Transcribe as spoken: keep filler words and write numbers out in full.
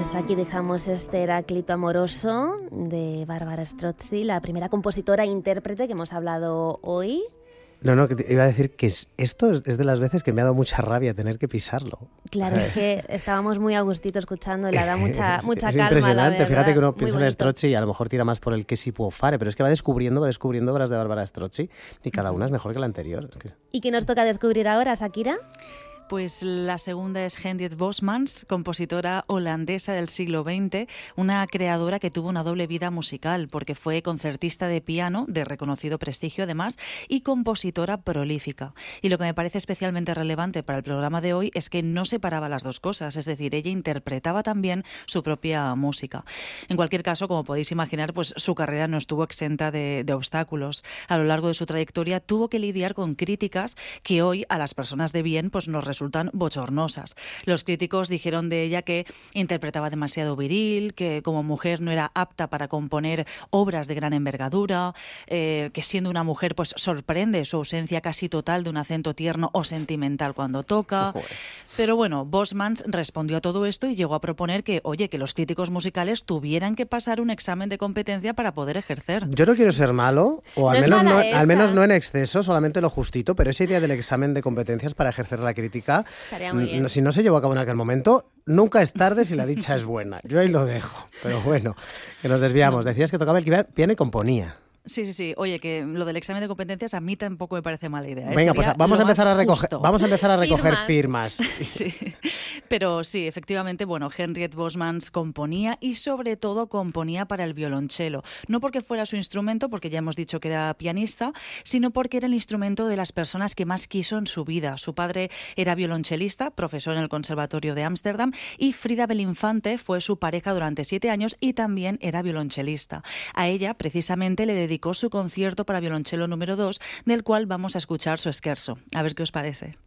Pues aquí dejamos este Heráclito amoroso de Bárbara Strozzi, la primera compositora e intérprete que hemos hablado hoy. No, no, que te iba a decir que es, esto es, es de las veces que me ha dado mucha rabia tener que pisarlo. Claro, es que estábamos muy a gustito escuchando y le da mucha, mucha es calma. Es impresionante, fíjate que uno Muy piensa bonito. en Strozzi y a lo mejor tira más por el que si può fare, pero es que va descubriendo, va descubriendo obras de Bárbara Strozzi y cada una es mejor que la anterior. Es que... ¿Y qué nos toca descubrir ahora, Shakira? Pues la segunda es Henriette Bosmans, compositora holandesa del siglo veinte, una creadora que tuvo una doble vida musical, porque fue concertista de piano, de reconocido prestigio además, y compositora prolífica. Y lo que me parece especialmente relevante para el programa de hoy es que no separaba las dos cosas, es decir, ella interpretaba también su propia música. En cualquier caso, como podéis imaginar, pues su carrera no estuvo exenta de, de obstáculos. A lo largo de su trayectoria tuvo que lidiar con críticas que hoy a las personas de bien pues nos resultan bochornosas. Los críticos dijeron de ella que interpretaba demasiado viril, que como mujer no era apta para componer obras de gran envergadura, eh, que siendo una mujer pues sorprende su ausencia casi total de un acento tierno o sentimental cuando toca. Pero bueno, Bosmans respondió a todo esto y llegó a proponer que, oye, que los críticos musicales tuvieran que pasar un examen de competencia para poder ejercer. Yo no quiero ser malo, o al, No es menos, no, mala esa. al menos no en exceso, solamente lo justito, pero esa idea del examen de competencias para ejercer la crítica, Estaría muy bien. n- si no se llevó a cabo en aquel momento, nunca es tarde si la dicha es buena. Yo ahí lo dejo, pero bueno, que nos desviamos. Decías que tocaba el piano y componía. Sí, sí, sí. Oye, que lo del examen de competencias a mí tampoco me parece mala idea, ¿eh? Venga, pues Sería vamos a lo empezar más a recoger, justo. vamos a empezar a recoger Firmas. firmas. Sí, pero sí, efectivamente, bueno, Henriette Bosmans componía y sobre todo componía para el violonchelo. No porque fuera su instrumento, porque ya hemos dicho que era pianista, sino porque era el instrumento de las personas que más quiso en su vida. Su padre era violonchelista, profesor en el Conservatorio de Ámsterdam, y Frida Belinfante fue su pareja durante siete años y también era violonchelista. A ella, precisamente, le dedicó su concierto para violonchelo número dos, del cual vamos a escuchar su scherzo. A ver qué os parece.